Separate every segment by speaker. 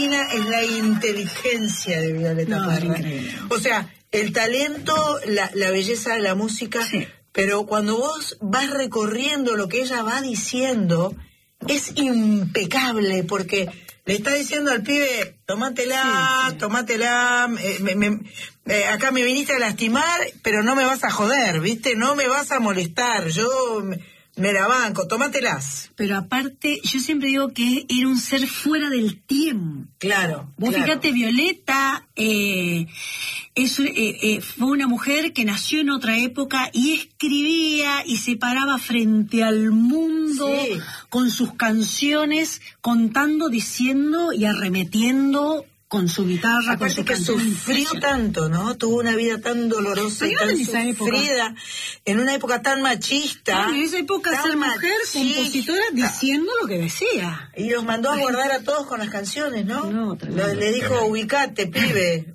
Speaker 1: Argentina es la inteligencia de Violeta Parra. O sea, el talento, la belleza de la música, sí. Pero cuando vos vas recorriendo lo que ella va diciendo, es impecable, porque le está diciendo al pibe, tómatela, acá me viniste a lastimar, pero no me vas a joder, ¿viste? No me vas a molestar, yo me la banco, tómatelas.
Speaker 2: Pero aparte, yo siempre digo que era un ser fuera del tiempo.
Speaker 1: Claro.
Speaker 2: Vos fíjate, Violeta fue una mujer que nació en otra época y escribía y se paraba frente al mundo, sí, con sus canciones, contando, diciendo y arremetiendo con su guitarra.
Speaker 1: Aparte
Speaker 2: con
Speaker 1: que
Speaker 2: su
Speaker 1: sufrió tanto, ¿no? Tuvo una vida tan dolorosa y tan sufrida, en una época tan machista.
Speaker 2: En esa época ser mujer, compositora, diciendo lo que decía.
Speaker 1: Y los mandó a guardar a todos con las canciones, ¿no? Le dijo, ubicate, pibe,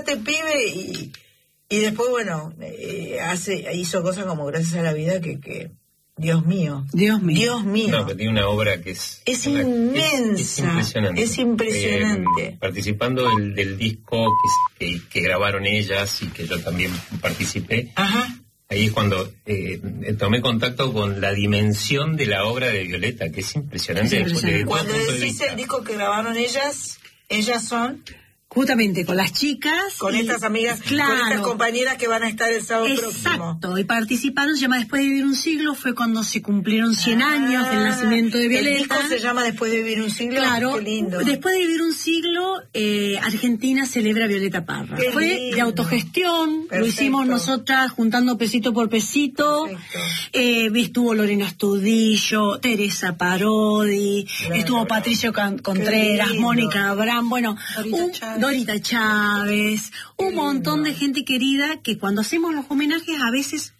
Speaker 1: y después, bueno, hizo cosas como Gracias a la Vida que Dios mío.
Speaker 3: No, que tiene una obra que es
Speaker 1: inmensa. Es impresionante.
Speaker 3: Participando del disco que grabaron ellas y que yo también participé.
Speaker 1: Ajá.
Speaker 3: Ahí es cuando tomé contacto con la dimensión de la obra de Violeta, que es impresionante.
Speaker 1: Cuando decís el disco que grabaron ellas son...
Speaker 2: Justamente con las chicas.
Speaker 1: Con estas amigas,
Speaker 2: claro,
Speaker 1: con estas compañeras que van a estar el sábado próximo.
Speaker 2: Exacto, y participaron, se llama Después de Vivir un Siglo, fue cuando se cumplieron 100 años del nacimiento de Violeta.
Speaker 1: El disco se llama Después de Vivir un Siglo.
Speaker 2: Claro,
Speaker 1: qué lindo.
Speaker 2: Después de Vivir un Siglo, Argentina celebra a Violeta Parra.
Speaker 1: Qué
Speaker 2: fue
Speaker 1: lindo.
Speaker 2: De autogestión,
Speaker 1: Perfecto.
Speaker 2: Lo hicimos nosotras juntando pesito por pesito. Estuvo Lorena Astudillo, Teresa Parodi, claro, estuvo Patricio Contreras, Mónica Abraham, bueno, Dorita Chávez, un montón de gente querida que cuando hacemos los homenajes a veces